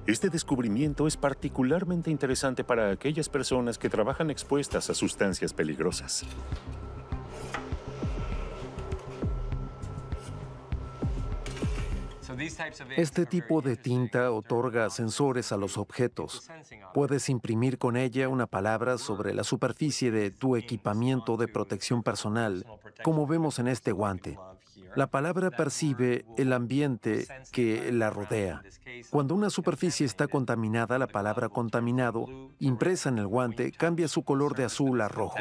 Este descubrimiento es particularmente interesante para aquellas personas que trabajan expuestas a sustancias peligrosas. Este tipo de tinta otorga sensores a los objetos. Puedes imprimir con ella una palabra sobre la superficie de tu equipamiento de protección personal, como vemos en este guante. La palabra percibe el ambiente que la rodea. Cuando una superficie está contaminada, la palabra contaminado, impresa en el guante, cambia su color de azul a rojo.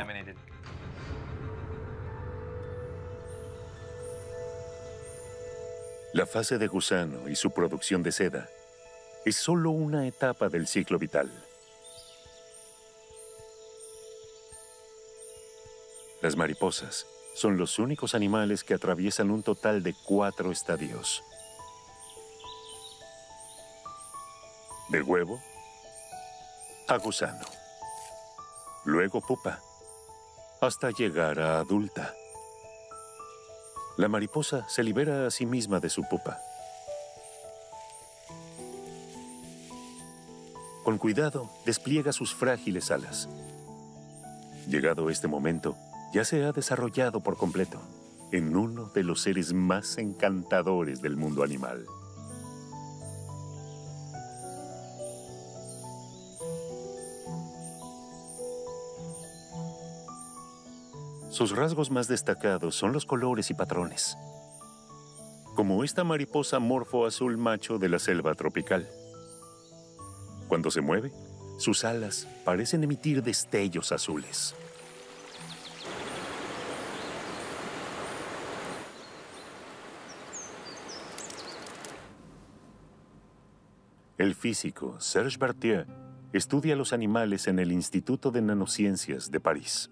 La fase de gusano y su producción de seda es solo una etapa del ciclo vital. Las mariposas son los únicos animales que atraviesan un total de 4 estadios. De huevo a gusano, luego pupa, hasta llegar a adulta. La mariposa se libera a sí misma de su pupa. Con cuidado, despliega sus frágiles alas. Llegado este momento, ya se ha desarrollado por completo en uno de los seres más encantadores del mundo animal. Sus rasgos más destacados son los colores y patrones, como esta mariposa morfo azul macho de la selva tropical. Cuando se mueve, sus alas parecen emitir destellos azules. El físico Serge Berthier estudia los animales en el Instituto de Nanociencias de París.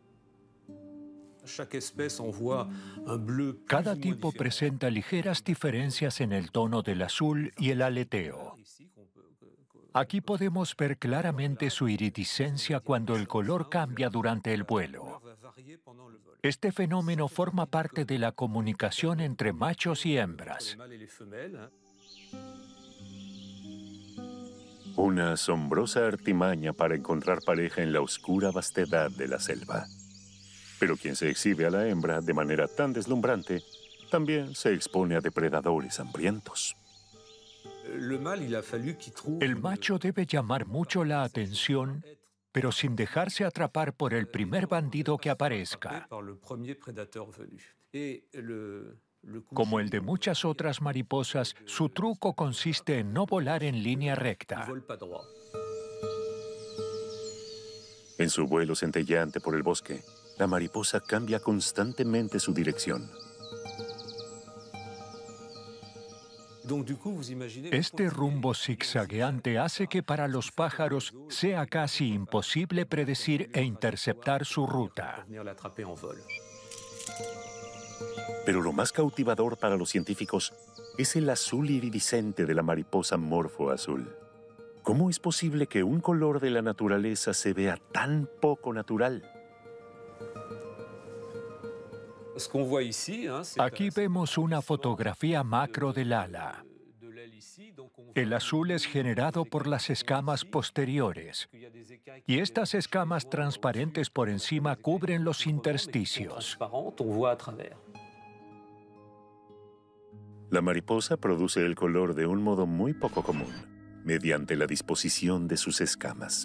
Cada tipo presenta ligeras diferencias en el tono del azul y el aleteo. Aquí podemos ver claramente su iridiscencia cuando el color cambia durante el vuelo. Este fenómeno forma parte de la comunicación entre machos y hembras. Una asombrosa artimaña para encontrar pareja en la oscura vastedad de la selva. Pero quien se exhibe a la hembra de manera tan deslumbrante, también se expone a depredadores hambrientos. El macho debe llamar mucho la atención, pero sin dejarse atrapar por el primer bandido que aparezca. Como el de muchas otras mariposas, su truco consiste en no volar en línea recta. En su vuelo centelleante por el bosque, la mariposa cambia constantemente su dirección. Este rumbo zigzagueante hace que para los pájaros sea casi imposible predecir e interceptar su ruta. Pero lo más cautivador para los científicos es el azul iridiscente de la mariposa morfo azul. ¿Cómo es posible que un color de la naturaleza se vea tan poco natural? Aquí vemos una fotografía macro del ala. El azul es generado por las escamas posteriores, y estas escamas transparentes por encima cubren los intersticios. La mariposa produce el color de un modo muy poco común, mediante la disposición de sus escamas.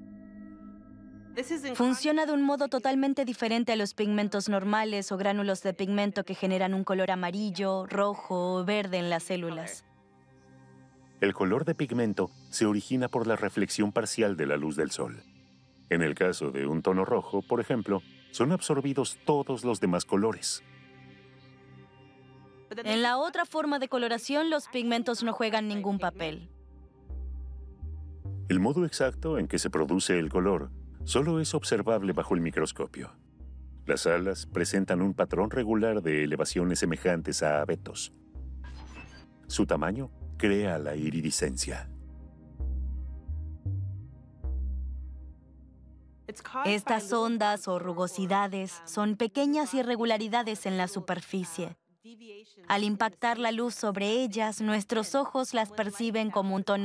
Funciona de un modo totalmente diferente a los pigmentos normales o gránulos de pigmento que generan un color amarillo, rojo o verde en las células. El color de pigmento se origina por la reflexión parcial de la luz del sol. En el caso de un tono rojo, por ejemplo, son absorbidos todos los demás colores. En la otra forma de coloración, los pigmentos no juegan ningún papel. El modo exacto en que se produce el color solo es observable bajo el microscopio. Las alas presentan un patrón regular de elevaciones semejantes a abetos. Su tamaño crea la iridiscencia. Estas ondas o rugosidades son pequeñas irregularidades en la superficie. Al impactar la luz sobre ellas, nuestros ojos las perciben como un tono